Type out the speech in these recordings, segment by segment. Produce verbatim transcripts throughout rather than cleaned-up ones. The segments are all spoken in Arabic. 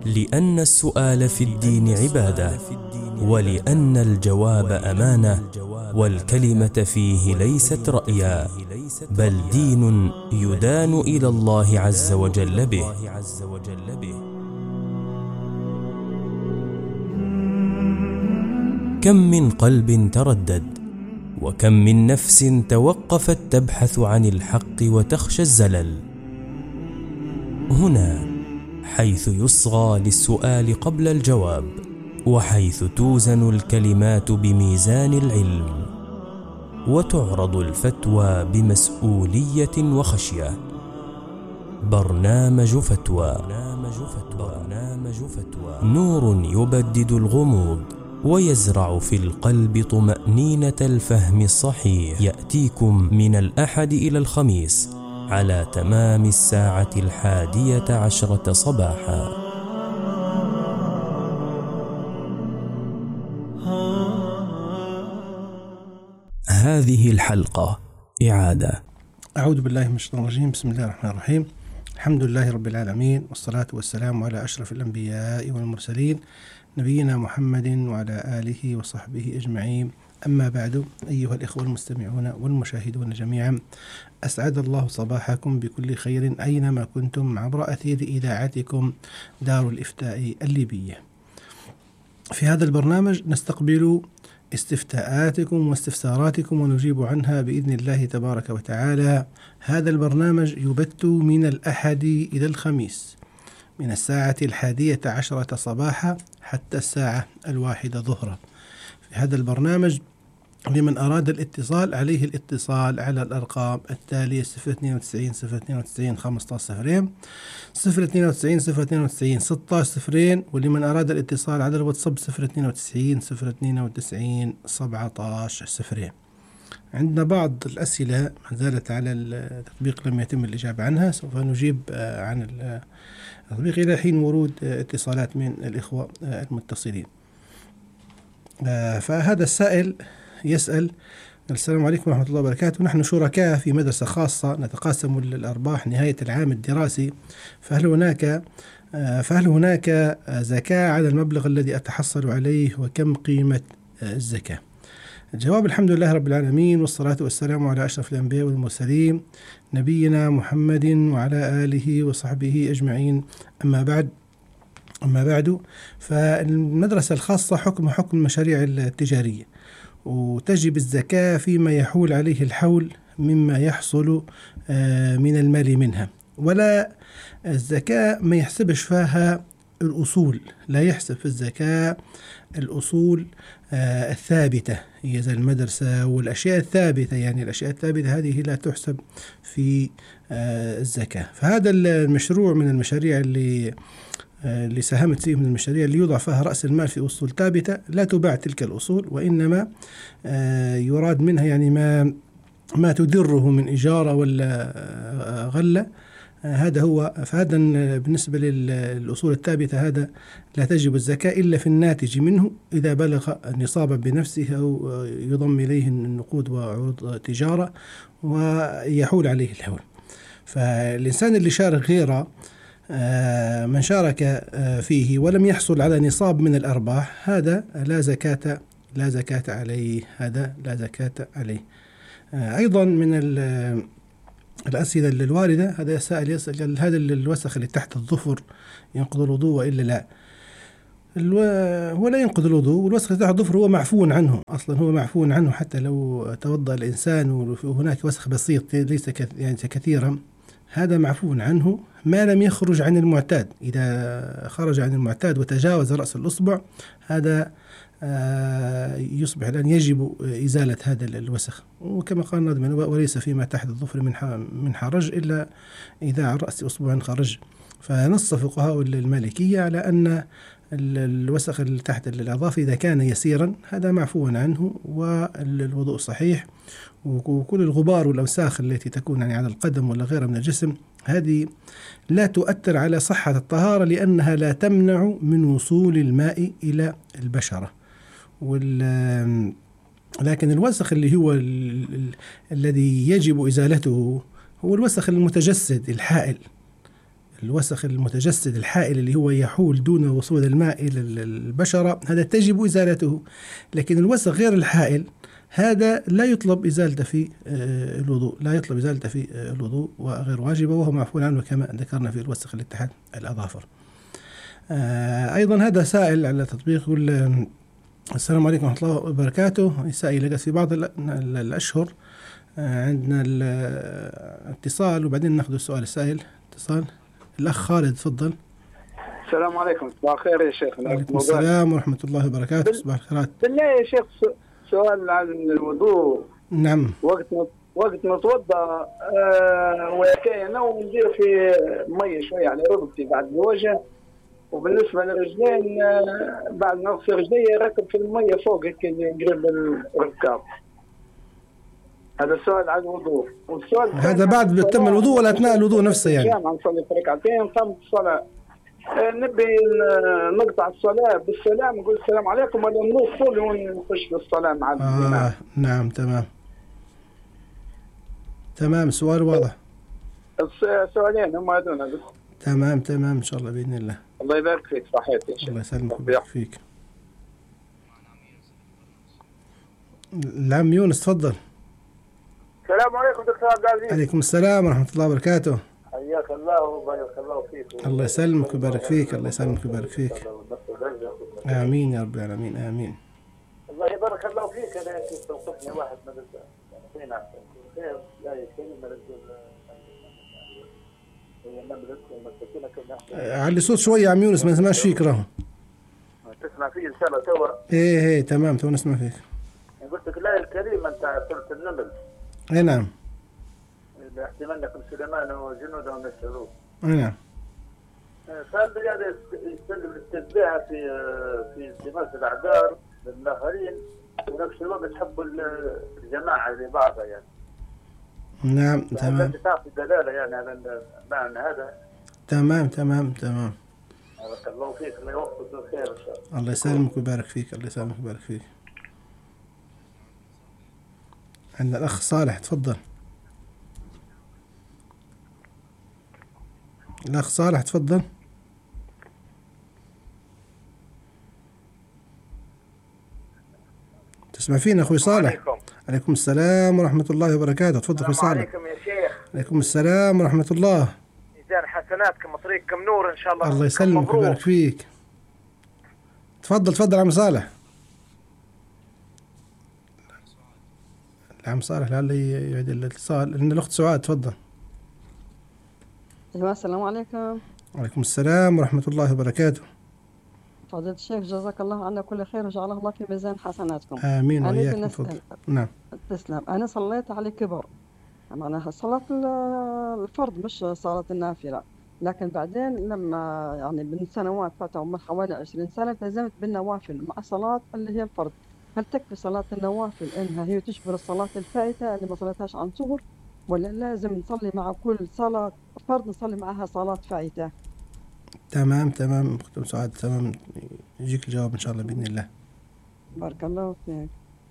لأن السؤال في الدين عبادة، ولأن الجواب أمانة، والكلمة فيه ليست رأيا، بل دين يدان إلى الله عز وجل به. كم من قلب تردد، وكم من نفس توقفت تبحث عن الحق وتخشى الزلل. هنا حيث يصغى للسؤال قبل الجواب، وحيث توزن الكلمات بميزان العلم، وتعرض الفتوى بمسؤولية وخشية. برنامج فتوى، نور يبدد الغموض ويزرع في القلب طمأنينة الفهم الصحيح. يأتيكم من الأحد إلى الخميس على تمام الساعة الحادية عشرة صباحا. هذه الحلقة إعادة. أعوذ بالله من الشيطان الرجيم. بسم الله الرحمن الرحيم. الحمد لله رب العالمين، والصلاة والسلام على أشرف الأنبياء والمرسلين، نبينا محمد وعلى آله وصحبه أجمعين. أما بعد، أيها الإخوة المستمعون والمشاهدون جميعا، أسعد الله صباحكم بكل خير أينما كنتم عبر أثير إذاعتكم دار الإفتاء الليبية. في هذا البرنامج نستقبل استفتاءاتكم واستفساراتكم ونجيب عنها بإذن الله تبارك وتعالى. هذا البرنامج يبث من الأحد إلى الخميس من الساعة الحادية عشرة صباحا حتى الساعة الواحدة ظهرا. في هذا البرنامج لمن أراد الاتصال عليه الاتصال على الأرقام التالية: صفر اثنين وتسعين صفر اثنين وتسعين خمسة عشر صفرين، صفر اثنين وتسعين صفر اثنين وتسعين ستة عشر صفرين، ولمن أراد الاتصال على الواتساب صفر اثنين وتسعين صفر اثنين وتسعين سبعة عشر صفرين. عندنا بعض الأسئلة ما زالت على التطبيق لم يتم الإجابة عنها، سوف نجيب عن التطبيق إلى حين ورود اتصالات من الإخوة المتصلين. فهذا السائل يسأل: السلام عليكم ورحمة الله وبركاته، نحن شركاء في مدرسة خاصة نتقاسم الأرباح نهاية العام الدراسي، فهل هناك فهل هناك زكاة على المبلغ الذي أتحصل عليه، وكم قيمة الزكاة؟ الجواب: الحمد لله رب العالمين، والصلاة والسلام على أشرف الأنبياء والمرسلين، نبينا محمد وعلى آله وصحبه أجمعين. أما بعد أما بعد فالمدرسة الخاصة حكم حكم المشاريع التجارية، وتجب الزكاة فيما يحول عليه الحول مما يحصل من المال منها، ولا الزكاة ما يحسبش فيها الأصول، لا يحسب في الزكاة الأصول الثابتة هي زي المدرسة والأشياء الثابتة، يعني الأشياء الثابتة هذه لا تحسب في الزكاة. فهذا المشروع من المشاريع اللي اللي ساهمت فيه من المشاريع اللي يوضع فيها رأس المال في أصول ثابتة، لا تباع تلك الأصول، وإنما يراد منها يعني ما ما تدره من إجارة ولا غلة. هذا هو. فهذا بالنسبة للأصول الثابتة هذا لا تجب الزكاة إلا في الناتج منه إذا بلغ نصابا بنفسه أو يضم إليه النقود وعروض تجارة ويحول عليه الحول. فالإنسان اللي شارك غيره من شارك فيه ولم يحصل على نصاب من الأرباح، هذا لا زكاة لا زكاة عليه هذا لا زكاة عليه. أيضا من الأسئلة الواردة، هذا سائل يسأل: هذا الوسخ اللي تحت الظفر ينقض الوضوء وإلا لا؟ الو... هو لا ينقض الوضوء، والوسخ اللي تحت الظفر هو معفو عنه، أصلا هو معفو عنه حتى لو توضأ الإنسان وهناك وسخ بسيط ليس كث... يعني كثيرا، هذا معفو عنه ما لم يخرج عن المعتاد. إذا خرج عن المعتاد وتجاوز رأس الأصبع، هذا يصبح الآن يجب إزالة هذا الوسخ. وكما قال الناظم: وليس فيما تحت الظفر من حرج إلا إذا عن رأس أصبع خرج. فنص فقهاء المالكية على أن الوسخ اللي تحت الأظافر إذا كان يسيرا هذا معفو عنه والوضوء صحيح. وكل الغبار والأوساخ التي تكون يعني على القدم ولا غيرها من الجسم هذه لا تؤثر على صحة الطهارة، لأنها لا تمنع من وصول الماء إلى البشرة. لكن الوسخ اللي هو ال... ال... الذي يجب إزالته هو الوسخ المتجسد الحائل الوسخ المتجسد الحائل اللي هو يحول دون وصول الماء إلى البشرة، هذا تجب إزالته. لكن الوسخ غير الحائل هذا لا يطلب إزالته في الوضوء، لا يطلب إزالته في الوضوء وغير واجبة، وهو معفو عنه كما ذكرنا في الوسخ اللي تحت الأظافر. أيضا هذا سائل على تطبيق يقول: السلام عليكم ورحمة الله وبركاته. سائل لقى في بعض الأشهر عندنا الاتصال وبعدين ناخذ السؤال. السائل اتصال الأخ خالد، تفضل. السلام عليكم. صباح الخير يا شيخ. وعليكم السلام ورحمة الله وبركاته. صباح الخيرات. بالله يا شيخ سؤال عن الوضوء. نعم. وقت وقت نتوضا أه وكاين نوم ندير في مية شوية على ركبتي بعد الوجه، وبالنسبة للرجلين أه بعد ما نغسل رجلي راكب في المية فوق هيك قريب الركاب. هذا السؤال عن الوضوء. والسؤال هذا بعد بتم الوضوء ولا أثناء الوضوء نفسه يعني؟ جامع نصلي في ركعتين قامت الصلاة نبي نقطع الصلاة بالسلام نقول السلام عليكم ولا نوصل ونخش بالصلاة مع الإمام؟ آه نعم تمام تمام. سؤال واضح. السؤالين هم هذول بس. تمام تمام إن شاء الله بإذن الله. الله يبارك فيك. صحيت يا شيخ. الله يسلمك ويبارك فيك. العم يونس تفضل. السلام عليكم دكتور عبد العزيز. عليكم السلام ورحمة الله وبركاته. حياك الله وبارك الله فيك. الله يسلمك ويبارك فيك. الله يسلمك ويبارك فيك. آمين يا رب العالمين. آمين. الله يبارك الله فيك. أنا توقفني واحد من المسلمين خير لا يكلم علي صوت شوية يا عم يونس، ما نسمعش فيك. راهو تسمع فيه إن شاء الله توا؟ إيه إيه تمام توا نسمع فيك. قلت لك الآية الكريمة أنت سورة النمل. إيه نعم. ليحتملنكم سليمان وجنوده من الشرور. إيه نعم. فهل هذا يستلزم التشبيه في في التماس الأعذار للآخرين ونفس الوقت يحبوا الجماعة لبعضها يعني؟ نعم تمام. تعطي دلالة يعني على المعنى هذا. تمام تمام تمام. بارك الله فيك. الله يوفقك بالخير إن شاء الله. الله يسلمك ويبارك فيك. الله يسلمك ويبارك فيك. عندنا الأخ صالح تفضل. الأخ صالح تفضل. تسمع فينا أخوي صالح؟ عليكم. عليكم السلام ورحمة الله وبركاته. تفضل أخوي صالح. عليكم يا شيخ. عليكم السلام ورحمة الله. ميزان حسناتكم وطريقكم نور إن شاء الله. الله يسلمك ويبارك فيك. تفضل تفضل عم صالح. العم صالح لعله يعيد الاتصال لأن الأخت سعاد تفضل. أيوة السلام عليكم. وعليكم السلام ورحمة الله وبركاته. فضيلة الشيخ جزاك الله عنا كل خير وجعله الله في ميزان حسناتكم. آمين وإياكم. تفضل. نعم. تسلم. أنا صليت على كبر معناها صلاة الفرض مش صلاة النافلة، لكن بعدين لما يعني من سنوات فاتوا من حوالي عشرين سنة التزمت بالنوافل مع صلاة اللي هي الفرض. هل تكفي صلاة النوافل إنها هي تشبه الصلاة الفائتة اللي ما صليتهاش عن صغر، ولا لازم نصلي مع كل صلاة فرض نصلي معها صلاة فائتة؟ تمام تمام أختم سعاد تمام. يجيك الجواب إن شاء الله بإذن الله. بارك الله فيك.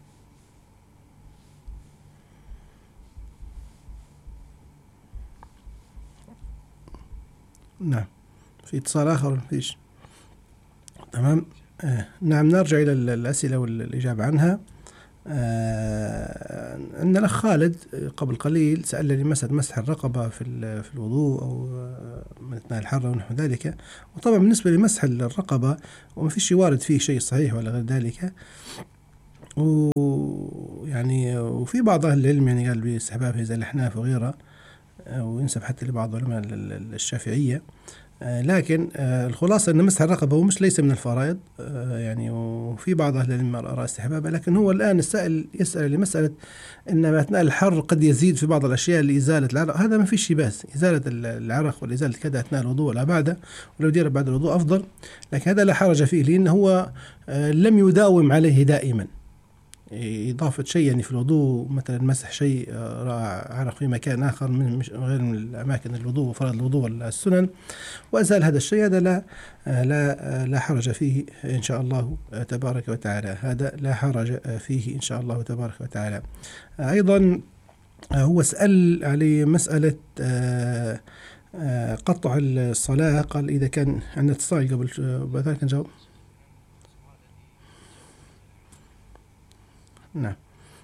نعم. في اتصال آخر ولا فيش؟ تمام. آه. نعم نرجع إلى الأسئلة والإجابة عنها. آه أن الأخ خالد قبل قليل سألني مسألة مسح الرقبة في في الوضوء أو من أثناء الحر ونحو ذلك. وطبعا بالنسبة لمسح الرقبة وما فيش وارد فيه شيء صحيح ولا غير ذلك، ويعني وفي بعض أهل العلم يعني قال باستحبابه زي الأحناف وغيرها، وينسب حتى لبعض علماء الشافعية. لكن الخلاصة أن مسح الرقبة هو مش ليس من الفرائض يعني، وفي بعض أهل العلم رأى استحبابه. لكن هو الآن السائل يسأل لمسألة أن أثناء الحر قد يزيد في بعض الأشياء لإزالة العرق، هذا ما فيش بأس. إزالة العرق والإزالة كذا أثناء الوضوء ولا بعده، ولو دير بعد الوضوء أفضل، لكن هذا لا حرج فيه لأنه هو لم يداوم عليه دائما. إضافة شيء يعني في الوضوء مثلا مسح شيء عرق في مكان آخر من مش غير من الأماكن الوضوء وفرض الوضوء والسنن وأزال هذا الشيء، هذا لا لا لا حرج فيه إن شاء الله تبارك وتعالى. هذا لا حرج فيه إن شاء الله تبارك وتعالى. أيضا هو سأل عليه مسألة قطع الصلاة، قال إذا كان عندنا اتصال قبل بعد ذلك نجاوب. نعم.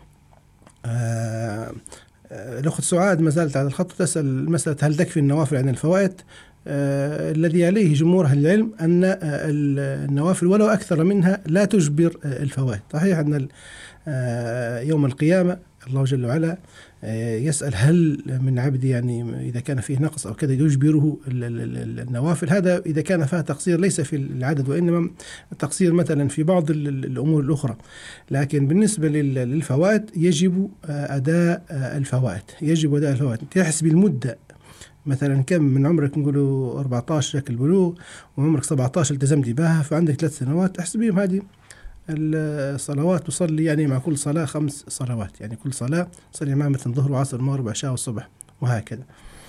آه الأخت سعاد ما زالت على الخط تسأل مسألة هل تكفي النوافل عن الفوائد. آه الذي عليه جمهور أهل العلم أن آه النوافل ولو أكثر منها لا تجبر آه الفوائد. صحيح أن آه يوم القيامة الله جل وعلا آه يسأل هل من عبدي يعني إذا كان فيه نقص أو كذا يجبره النوافل. هذا إذا كان فيها تقصير ليس في العدد وإنما تقصير مثلا في بعض الأمور الأخرى. لكن بالنسبة للفوائد يجب آه أداء آه الفوائد يجب أداء الفوائد تحسب المدة. مثلا كم من عمرك نقولوا أربعة عشر شكل بلوغ وعمرك سبعة عشر التزمت بها فعندك ثلاث سنوات احسبيهم هذه الصلوات تصلي يعني مع كل صلاة خمس صلوات يعني كل صلاة تصلي معها مثلا ظهر وعصر ومغرب وعشاء والصبح وهكذا.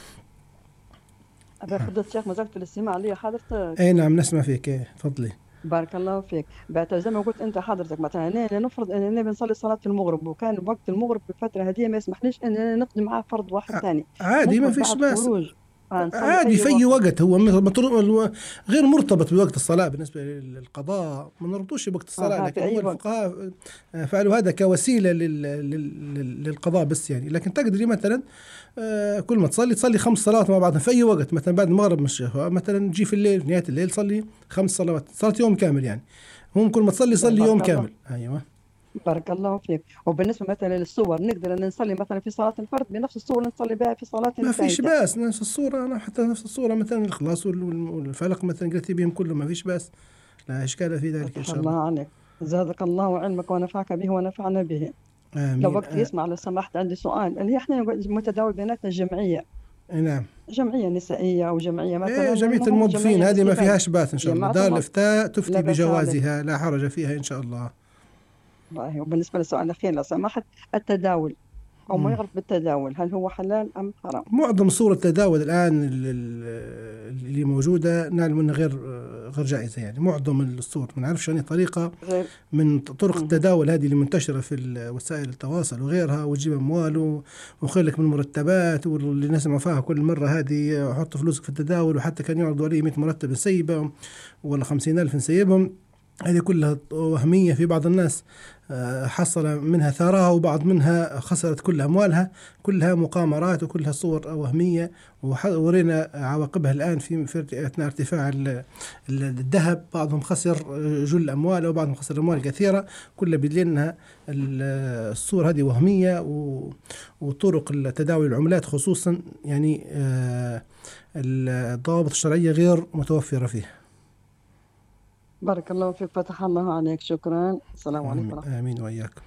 أبا فضلت الشيخ ما زلت الاستماع لي حضرتك. أي نعم نسمع فيك تفضلي. بارك الله فيك. بعد زي ما قلت انت حضرتك مثلا نفرض اننا بنصلي صلاه المغرب وكان وقت المغرب في الفتره هذه ما يسمحليش اننا نقضي معاه فرض واحد ثاني. عادي ما فيش باس عادي في اي وقت. هو غير مرتبط بوقت الصلاه بالنسبه للقضاء ما نربطوش بوقت الصلاه. لكن هو الفقهاء فعلوا هذا كوسيله للقضاء بس يعني. لكن تقدري مثلا كل ما تصلي تصلي خمس صلوات مع بعض في اي وقت. مثلا بعد المغرب مش مثلا تجي في الليل في نهايه الليل تصلي خمس صلوات صارت يوم كامل يعني. هم كل ما تصلي صلي يوم كامل. ايوه بارك الله فيك. وبالنسبه مثلا للصور نقدر ان نصلي مثلا في صلاه الفرض بنفس الصوره اللي نصلي بها في صلاه ما فيش باس نفس الصوره. انا حتى نفس الصوره مثلا الإخلاص والفلق مثلا قلت بهم كلهم ما فيش باس لا اشكال في ذلك ان شاء الله. الله عليك زادك الله علمك ونفعك به ونفعنا به. آمين. لو وقت يسمع لو سمحت عندي سؤال اللي احنا متداول بيناتنا الجمعيه. نعم جمعية نسائية أو جمعية مثلا إيه جمعية الموظفين هذه ما فيهاش باس إن شاء الله. دار الإفتاء تفتي بجوازها لا حرج فيها إن شاء الله. وبالنسبة للسؤال الأخير لو سمحت التداول أو ما يغلط بالتداول هل هو حلال أم حرام؟ معظم صور التداول الآن اللي موجودة نعلم أنها غير غير جائزة يعني. معظم الصور ما نعرفش يعني طريقة من طرق التداول هذه اللي منتشرة في وسائل التواصل وغيرها وتجيب أموال وخلك من مرتبات واللي نسمع فيها كل مرة هذه حط فلوسك في التداول وحتى كان يعرضوا عليه مئة مرتب نسيبهم ولا خمسين ألف نسيبهم. هذه كلها وهمية. في بعض الناس حصل منها ثراء وبعض منها خسرت كل أموالها. كلها مقامرات وكلها صور وهمية ورينا عواقبها الآن في أثناء ارتفاع الذهب. بعضهم خسر جل أمواله وبعضهم خسر أموال كثيرة. كلها بدليل أنها الصور هذه وهمية وطرق التداول العملات خصوصا يعني الضوابط الشرعية غير متوفرة فيه. بارك الله فيك فتح الله عليك. شكرا. السلام عليكم. آمين وإياكم.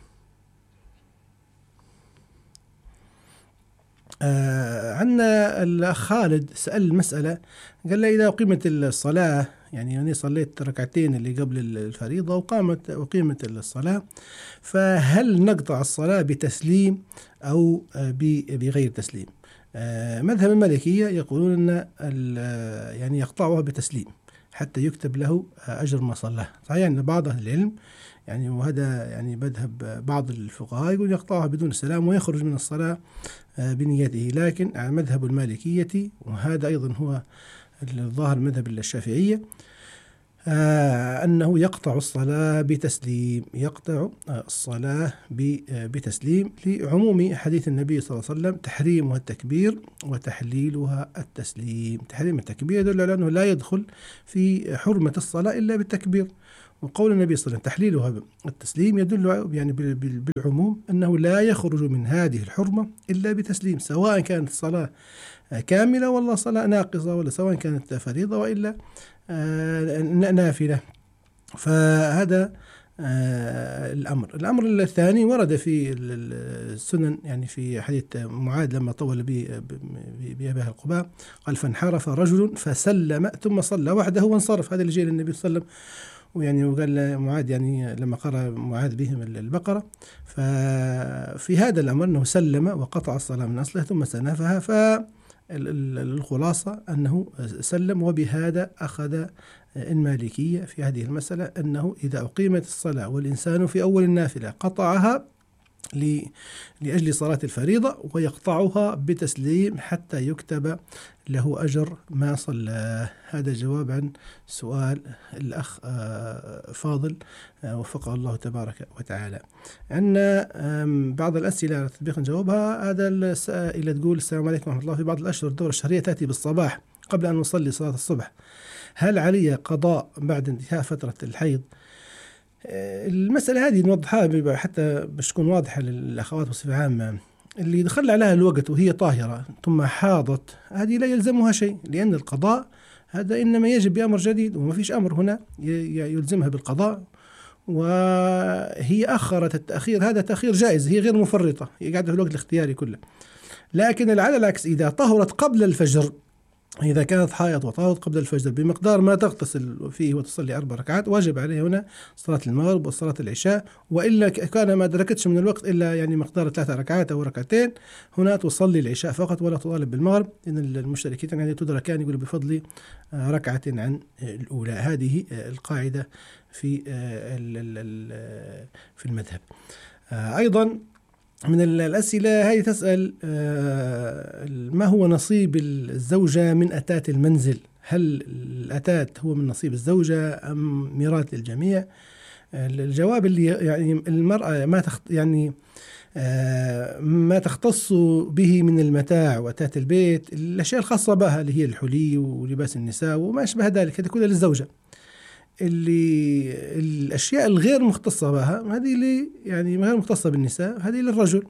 آه عندنا الأخ خالد سأل مسألة قال لي إذا أقيمت الصلاة يعني أنا صليت ركعتين اللي قبل الفريضة وقامت أقيمت الصلاة فهل نقطع الصلاة بتسليم أو بغير تسليم؟ آه مذهب المالكية يقولون أن يعني يقطعها بتسليم حتى يكتب له أجر ما صلاه. صحيح أن بعض أهل العلم يعني وهذا يعني مذهب بعض الفقهاء يقول يقطعها بدون السلام ويخرج من الصلاة بنيته. لكن على مذهب المالكية وهذا أيضا هو الظاهر مذهب الشافعية آه أنه يقطع الصلاة بتسليم. يقطع الصلاة بتسليم لعموم حديث النبي صلى الله عليه وسلم تحريمها التكبير وتحليلها التسليم. تحريم التكبير يدل على أنه لا يدخل في حرمة الصلاة إلا بالتكبير. وقول النبي صلى الله عليه وسلم تحليلها التسليم يدل يعني بالعموم أنه لا يخرج من هذه الحرمة إلا بتسليم سواء كانت الصلاة كاملة ولا صلاة ناقصة ولا سواء كانت فريضة وإلا نافلة. فهذا الأمر. الأمر الثاني ورد في السنن يعني في حديث معاذ لما طول بأباه القباء قال فانحرف رجل فسلم ثم صلى وحده وانصرف. هذا اللي جاء للنبي صلى الله عليه وسلم ويعني وقال معاذ يعني لما قرأ معاذ بهم البقرة ففي هذا الأمر أنه سلم وقطع الصلاة من أصلها ثم سنفها. فالخلاصة أنه سلم. وبهذا أخذ المالكية في هذه المسألة أنه إذا أقيمت الصلاة والإنسان في أول النافلة قطعها لأجل صلاة الفريضة ويقطعها بتسليم حتى يكتب له أجر ما صلى. هذا جواب عن سؤال الأخ فاضل وفقه الله تبارك وتعالى. عندنا بعض الأسئلة على تطبيق نجاوبها. هذا السائلة تقول: السلام عليكم ورحمة الله، في بعض الأشهر الدورة الشهرية تأتي بالصباح قبل أن نصلي صلاة الصبح، هل علي قضاء بعد انتهاء فترة الحيض؟ المسألة هذه نوضحها حتى باش تكون واضحة للأخوات بصفة عامة. اللي دخل عليها الوقت وهي طاهرة ثم حاضت، هذه لا يلزمها شيء، لأن القضاء هذا إنما يجب بأمر جديد، وما فيش أمر هنا يلزمها بالقضاء، وهي أخرت التأخير، هذا تأخير جائز، هي غير مفرطة، هي قاعدة في الوقت الاختياري كله. لكن على العكس، إذا طهرت قبل الفجر، إذا كانت حائض وطهرت قبل الفجر بمقدار ما تغتسل فيه وتصلي أربع ركعات، واجب عليه هنا صلاة المغرب وصلاة العشاء، وإلا كان ما دركتش من الوقت إلا يعني مقدار ثلاثة ركعات أو ركعتين، هنا تصلي العشاء فقط ولا تطالب بالمغرب، إن المشتركين يعني تدركان يقولوا بفضل ركعة عن الأولى. هذه القاعدة في في المذهب. أيضا من الأسئلة هذه تسأل: ما هو نصيب الزوجة من أتات المنزل؟ هل الأتات هو من نصيب الزوجة أم ميراث للجميع؟ الجواب اللي يعني المرأة ما تخت يعني ما تختص به من المتاع وأتات البيت، الأشياء الخاصة بها اللي هي الحلي ولباس النساء وما أشبه ذلك، هذا كله للزوجة. اللي الأشياء الغير مختصة بها هذه اللي يعني غير مختصة بالنساء هذه للرجل.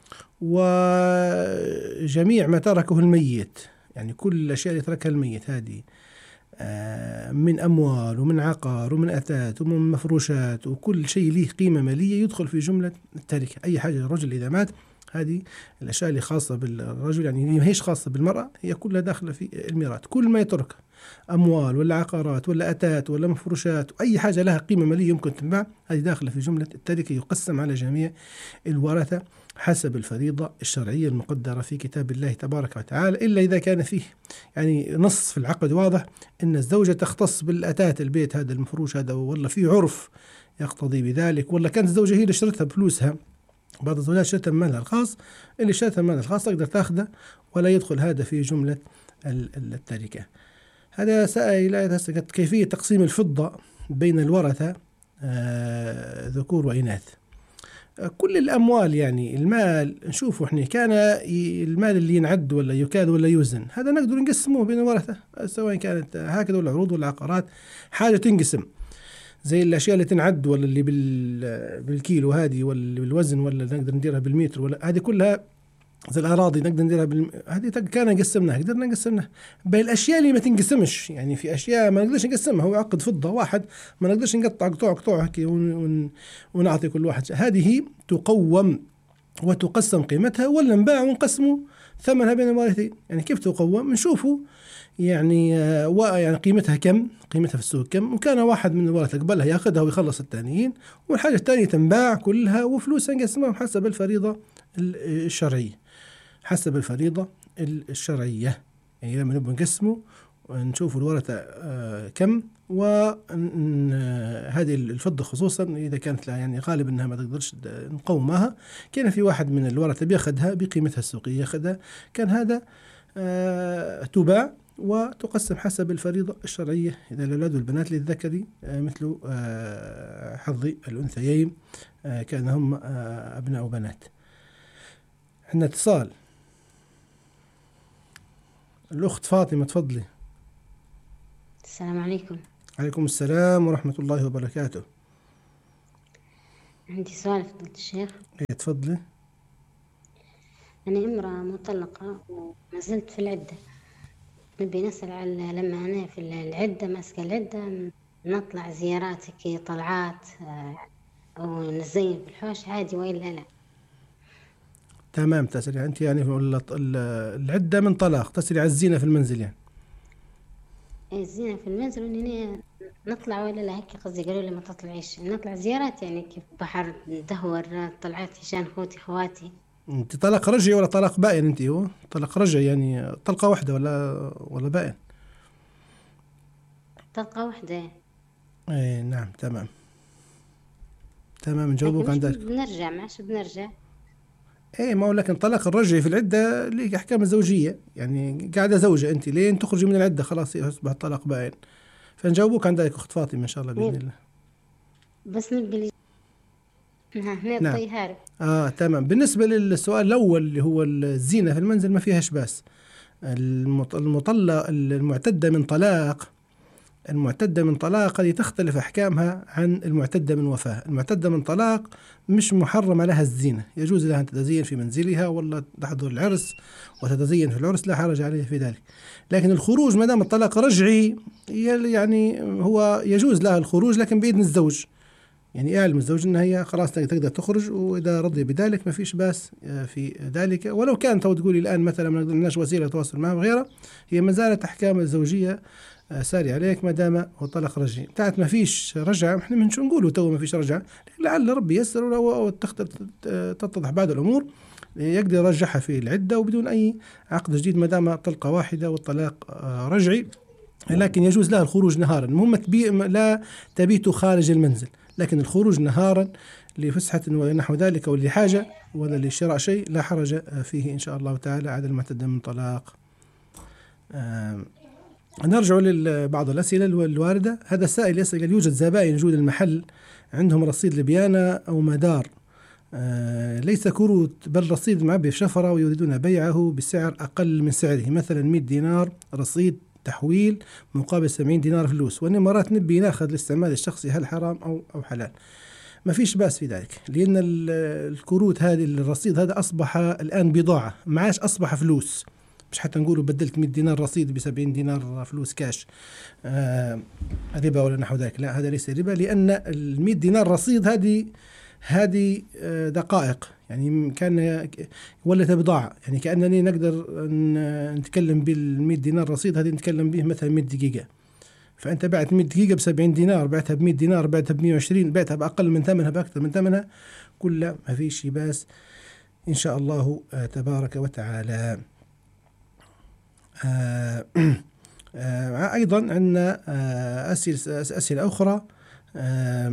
وجميع ما تركه الميت، يعني كل الأشياء اللي تركها الميت هذه من أموال ومن عقار ومن أثاث ومن مفروشات وكل شيء له قيمة مالية يدخل في جملة التركة. أي حاجة للرجل إذا مات، هذه الأشياء اللي خاصة بالرجل يعني ما هيش خاصة بالمرأة، هي كلها داخلة في الميراث. كل ما يترك أموال ولا عقارات ولا أتات ولا مفروشات وأي حاجة لها قيمة مالية يمكن تنباع، هذه داخلة في جملة التركة، يقسم على جميع الورثة حسب الفريضة الشرعية المقدرة في كتاب الله تبارك وتعالى، إلا إذا كان فيه يعني نص في العقد واضح أن الزوجة تختص بالأتات البيت هذا المفروش هذا، ولا في عرف يقتضي بذلك، ولا كانت الزوجة هي اللي شرتها بفلوسها. بعض الزوجات شرتها من مالها الخاص، اللي شرتها من مالها الخاص تقدر تاخذه ولا يدخل هذا في جملة التركة. هذا سائل كيفية تقسيم الفضة بين الورثة آه ذكور وإناث. كل الأموال يعني المال نشوفه احنا كان المال اللي ينعد ولا يكاد ولا يوزن، هذا نقدر نقسمه بين الورثة، سواء كانت هكذا ولا عروض ولا عقارات، حاجة تنقسم زي الأشياء اللي تنعد ولا اللي بالكيلو هذه ولا بالوزن ولا نقدر نديرها بالمتر، ولا هذه كلها زي الأراضي نقدر نديرها بال... هذه كان قسمناها قدرنا نقسمناها. بالأشياء اللي ما تنقسمش يعني في أشياء ما نقدرش نقسمها، هو عقد فضة واحد ما نقدرش نقطع قطوع قطوع هكي ون... ونعطي كل واحد، هذه تقوم وتقسم قيمتها ولا نباع ونقسمه ثمنها بين الوارثين. يعني كيف تقوم؟ نشوفه يعني آه و... يعني قيمتها كم، قيمتها في السوق كم، وكان واحد من الورثة قبلها ياخذها ويخلص الثانيين، والحاجة الثانية تنباع كلها وفلوسها نقسمها حسب الفريضة الشرعية، حسب الفريضة الشرعية. يعني لما نبغى نقسمه ونشوف الورثة آه كم، وهذه الفضة خصوصا إذا كانت لا يعني غالب أنها ما تقدرش نقومها، كان في واحد من الورثة بياخذها بقيمتها السوقية ياخذها، كان هذا آه تباع وتقسم حسب الفريضة الشرعية. إذا الأولاد والبنات للذكر آه مثل آه حظ الأنثيين آه كان هم آه أبناء وبنات. عندنا اتصال. الأخت فاطمة تفضلي. السلام عليكم. عليكم السلام ورحمة الله وبركاته. عندي سؤال فضيلة الشيخ. ايه تفضلي. أنا امرأة مطلقة وما زلت في العدة، نبي نسأل على لما أنا في العدة ماسكة العدة نطلع زياراتك طلعات أو نزين في الحوش عادي وإلا لا؟ تمام. تسري أنت يعني العدة من طلاق، تسري على الزينة في المنزل يعني. الزينة في المنزل وإنني نطلع ولا لا، هيك قصدي قالوا لي ما تطلعيش، نطلع زيارات يعني كيف بحر ندهور طلعات عشان خوتي خواتي. أنت طلاق رجعي ولا طلاق بائن؟ أنت هو طلاق رجعي يعني طلقة واحدة ولا ولا بائن؟ طلقة واحدة. إيه نعم تمام تمام. نجاوبك عن ذلك. بنرجع معش بنرجع ايه ما هو لكن طلاق الرجعي في العدة ليك أحكام الزوجية، يعني قاعدة زوجة أنت لين تخرجي من العدة خلاص يصبح الطلاق باين. فنجاوبوك عندك أخت فاطمة إن شاء الله بإذن الله. بس نبي هنا نعم. الطيهار. آه تمام. بالنسبة للسؤال الأول اللي هو الزينة في المنزل ما فيهاش بأس. المطلق المعتدة من طلاق المعتدة من طلاق هذه تختلف أحكامها عن المعتدة من وفاة. المعتدة من طلاق مش محرم لها الزينة، يجوز لها أن تتزين في منزلها ولا تحضر العرس وتتزين في العرس، لا حرج عليه في ذلك. لكن الخروج ما دام الطلاق رجعي يعني هو يجوز لها الخروج لكن بإذن الزوج، يعني يعلم الزوج أنها هي خلاص تقدر تخرج، وإذا رضي بذلك ما فيش باس في ذلك. ولو كانت تقولي الآن مثلا ما لناش وسيلة تواصل معها وغيرها، هي ما زالت أحكام الزوجية ساري عليك ما دام هو طلاق رجعي. بتاعت ما فيش رجعة احنا من شو نقولوا تو ما فيش رجعة، لعل ربي يسر ولو تتضح بعض الأمور يقدر يرجعها في العدة وبدون أي عقد جديد ما دام طلقة واحدة والطلاق رجعي. لكن يجوز لها الخروج نهارا، المهم لا تبيت خارج المنزل، لكن الخروج نهارا لفسحة ونحو ذلك أو لحاجة ولا لشراء شيء لا حرج فيه إن شاء الله تعالى على المعتدة من طلاق. آه نرجع لبعض الأسئلة الواردة. هذا السائل يسأل: يوجد زبائن يجون المحل عندهم رصيد لبيانة أو مدار آه ليس كروت بل رصيد معبي في شفرة ويريدون بيعه بسعر أقل من سعره، مثلا مئة دينار رصيد تحويل مقابل سبعين دينار فلوس، وإن مرات نبي ناخذ الاستعمال الشخصي هل حرام أو أو حلال؟ ما فيش باس في ذلك، لأن الكروت هذه الرصيد هذا أصبح الآن بضاعة، ما عادش أصبح فلوس. مش حتى نقولوا بدلت مئة دينار رصيد بسبعين دينار فلوس كاش آه ربا ولا نحو ذلك، لا هذا ليس ربا، لأن المئة دينار رصيد هذه هذه آه دقائق، يعني كان ولت بضاعة، يعني كأنني نقدر نتكلم بالمئة دينار رصيد هذه نتكلم به مثلا مئة دقيقة، فأنت بعت مئة دقيقة بسبعين دينار، بعتها بمئة دينار، بعتها بمئة وعشرين، بعتها بأقل من ثمنها بأكثر من ثمنها، كلها ما فيش باس إن شاء الله آه تبارك وتعالى. آه آه أيضا عندنا آه أسئلة, أسئلة أخرى. آه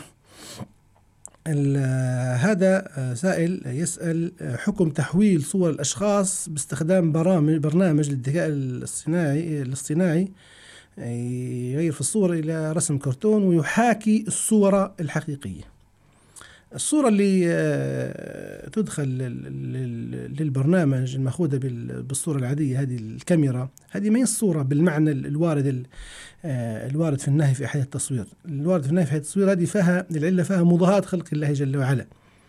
هذا سائل يسأل: حكم تحويل صور الأشخاص باستخدام برامج برنامج للذكاء الاصطناعي الاصطناعي يغير في الصورة إلى رسم كرتون ويحاكي الصورة الحقيقية. الصورة اللي تدخل للبرنامج المأخوذة بالصورة العادية، هذه الكاميرا، هذه ما هي الصورة بالمعنى الوارد الوارد في النهي في أحياء التصوير. الوارد في النهي في أحياء التصوير هذه فيها العلة فيها مضاهاة خلق الله جل وعلا،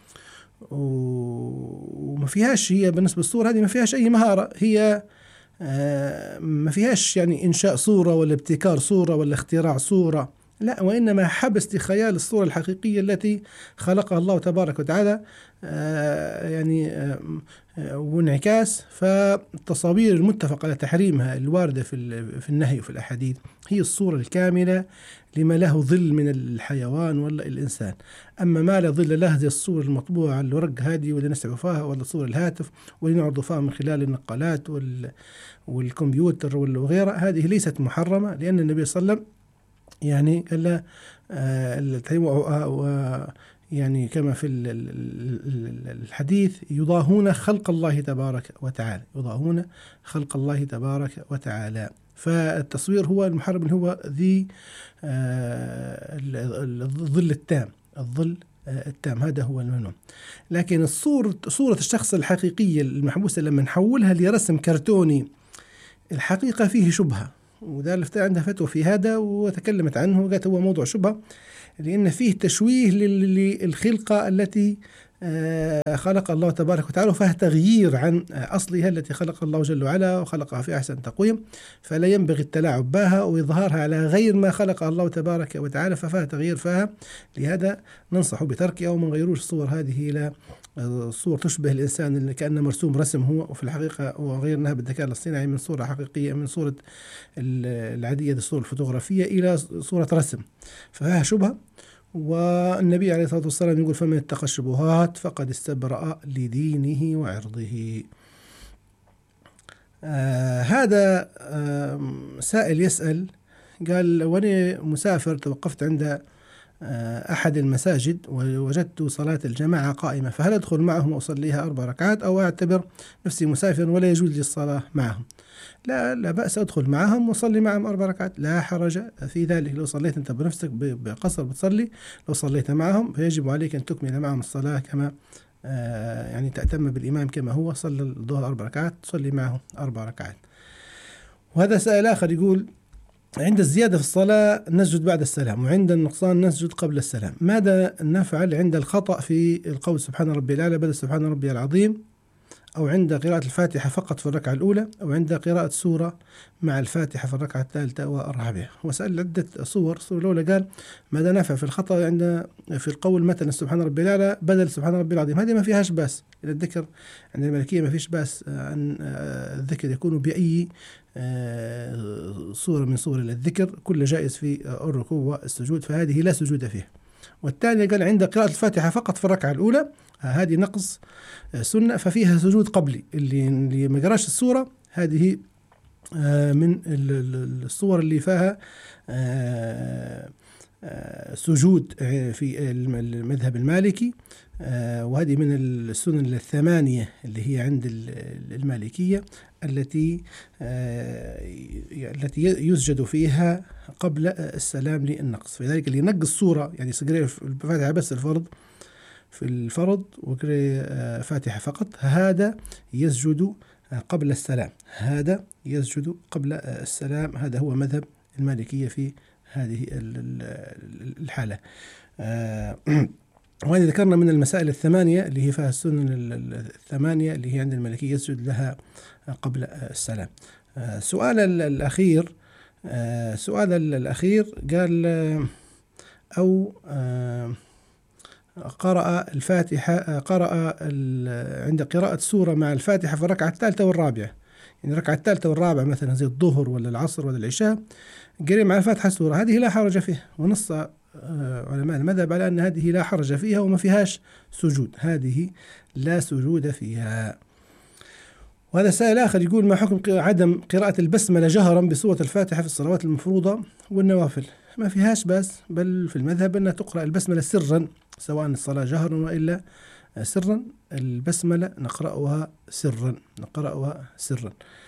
وما فيهاش هي بالنسبة للصورة هذه ما فيهاش أي مهارة، هي ما فيهاش يعني إنشاء صورة ولا ابتكار صورة ولا اختراع صورة، لا، وإنما حبس لخيال الصورة الحقيقية التي خلقها الله تبارك وتعالى آه يعني آه وانعكاس. فالتصاوير المتفق على تحريمها الواردة في في النهي وفي الأحاديث هي الصورة الكاملة لما له ظل من الحيوان ولا الإنسان. أما ما لا ظل له زي الصور المطبوعة على الورق هذه واللي نسعوا فيها ولا صور الهاتف واللي نعرض فيها من خلال النقالات وال والكمبيوتر وغيرها، هذه ليست محرمة، لأن النبي صلى الله عليه وسلم يعني قال له آه يعني كما في الحديث: يضاهون خلق الله تبارك وتعالى، يضاهون خلق الله تبارك وتعالى. فالتصوير هو المحرم هو ذي آه الظل التام، الظل التام هذا هو الممنوع. لكن الصورة صورة الشخص الحقيقية المحبوسة لما نحولها لرسم كرتوني الحقيقة فيه شبهة، وده اللي عندها فتوى في هذا وتكلمت عنه وقالت هو موضوع شبهة، لأن فيه تشويه للخلقة التي خلق الله تبارك وتعالى، وفيها تغيير عن أصلها التي خلق الله جل وعلا وخلقها في أحسن تقويم، فلا ينبغي التلاعب بها وإظهارها على غير ما خلق الله تبارك وتعالى، ففيها تغيير فيها. لهذا ننصح بتركها ومن غيروش الصور هذه إلى صور تشبه الإنسان اللي كأنه مرسوم رسم هو، وفي الحقيقة وغيرناها بالذكاء الاصطناعي من صورة حقيقية، من صورة العادية الصورة الفوتوغرافية إلى صورة رسم، فيها شبهة. والنبي عليه الصلاة والسلام يقول: فمن اتقى الشبهات فقد استبرأ لدينه وعرضه. آه هذا آه سائل يسأل قال: وأنا مسافر توقفت عند أحد المساجد ووجدت صلاة الجماعة قائمة، فهل أدخل معهم وأصليها أربع ركعات أو أعتبر نفسي مسافر ولا يجوز لي الصلاة معهم؟ لا لا بأس، أدخل معهم وصلي معهم أربع ركعات، لا حرج في ذلك. لو صليت أنت بنفسك بقصر بتصلي، لو صليت معهم فيجب عليك أن تكمل معهم الصلاة كما آه يعني تأتم بالإمام كما هو صلى الظهر أربع ركعات تصلي معه أربع ركعات. وهذا سائل آخر يقول: عند الزيادة في الصلاة نسجد بعد السلام، وعند النقصان نسجد قبل السلام، ماذا نفعل عند الخطأ في القول سبحان ربي الأعلى بدل سبحان ربي العظيم، أو عند قراءة الفاتحة فقط في الركعة الأولى، أو عند قراءة سورة مع الفاتحة في الركعة الثالثة والرابعة؟ وسأل عدة صور. الصورة الأولى قال: ماذا نفعل في الخطأ عند في القول مثلا سبحان ربي الأعلى بدل سبحان ربي العظيم؟ هذه ما فيهاش باس، إلى الذكر عند المالكية ما فيش باس أن الذكر يكون بأي صورة من صور الذكر، كل جائز في الركوع والسجود، فهذه لا سجود فيها. والثانية قال: عند قراءة الفاتحة فقط في الركعة الأولى، هذه نقص سنة ففيها سجود قبلي، اللي اللي ما قراش السورة هذه من الصور اللي فيها سجود في المذهب المالكي، وهذه من السنن الثمانية اللي هي عند المالكية التي التي يسجد فيها قبل السلام للنقص. فذلك اللي ينقص السورة يعني يقرأ الفاتحة بس الفرض في الفرض وقرأ فاتحة فقط، هذا يسجد قبل السلام، هذا يسجد قبل السلام. هذا هو مذهب المالكية في هذه الحالة. وهذه ذكرنا من المسائل الثمانية اللي هي فيها السنن الثمانية اللي هي عند المالكية يسجد لها قبل السلام. سؤال الأخير سؤال الأخير قال: أو قرأ الفاتحة قرأ عند قراءة سورة مع الفاتحة في الركعة الثالثة والرابعة، يعني الركعة الثالثة والرابعة مثلا زي الظهر ولا العصر ولا العشاء، قرأ مع الفاتحة سورة، هذه لا حرج فيها، ونص علماء المذهب على أن هذه لا حرج فيها وما فيهاش سجود، هذه لا سجود فيها. وهذا سائل آخر يقول: ما حكم عدم قراءة البسملة جهرا بسورة الفاتحة في الصلوات المفروضة والنوافل؟ ما فيهاش بس، بل في المذهب أنها تقرأ البسملة سرا، سواء الصلاة جهرا وإلا سرا، البسملة نقرأها سرا نقرأها سرا.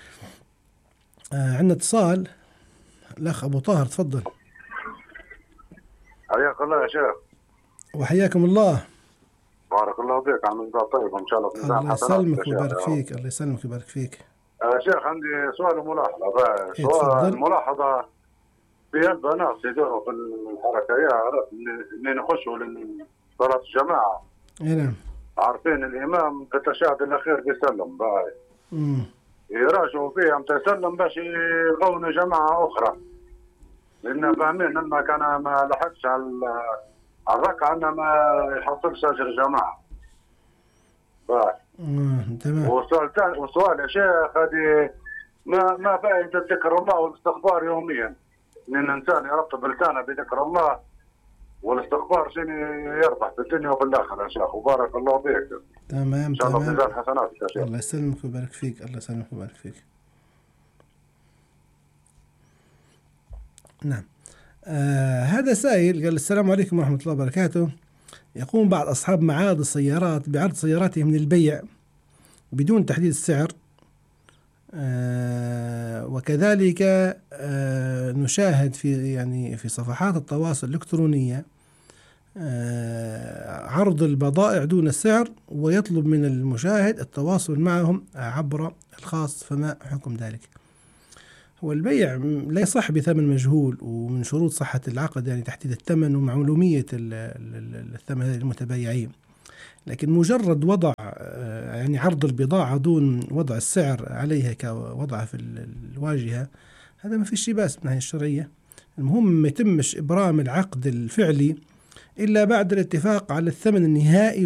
آه عندنا اتصال، الأخ أبو طاهر تفضل. حياك الله يا شيخ. وحياكم الله. بارك الله فيك، عامل طيب وإن شاء الله. الله يسلمك ويبارك فيك. الله يسلمك ويبارك فيك. يا شيخ عندي سؤال وملاحظة. سؤال الملاحظة: في البنات يدوروا في الحركة يا عرفت إن يخشوا لصلاة الجماعة. نعم. عارفين الإمام في التشهد الأخير بيسلم باي. امم. يراجعوا فيهم تسلم باش يقوموا جماعة أخرى. لأن فاهمين إن كان ما لحقش على الركعة إنه ما يحصلش أجر جماعة. باي. امم تمام. والسؤال الثاني والسؤال يا شيخ هذه ما ما فائدة ذكر الله والاستغفار يوميا؟ لأن الإنسان يرتب لسانه بذكر الله والاستغفار شيء يربح في الدنيا وفي الآخرة يا شيخ، وبارك الله فيك. تمام إن شاء الله في ميزان حسناتك يا شيخ. الله يسلمك ويبارك فيك. الله يسلمك ويبارك فيك. نعم. آه هذا سائل قال: السلام عليكم ورحمة الله وبركاته. يقوم بعض أصحاب معارض السيارات بعرض سياراتهم للبيع بدون تحديد السعر، آه وكذلك آه نشاهد في يعني في صفحات التواصل الإلكترونية آه عرض البضائع دون السعر، ويطلب من المشاهد التواصل معهم عبر الخاص، فما حكم ذلك؟ هو البيع لا يصح بثمن مجهول، ومن شروط صحة العقد يعني تحديد الثمن ومعلومية الثمن للمتبايعين، لكن مجرد وضع يعني عرض البضاعة دون وضع السعر عليها كوضعها في الواجهة هذا ما في شيء باس من الناحية الشرعية. المهم ما يتمش إبرام العقد الفعلي إلا بعد الاتفاق على الثمن النهائي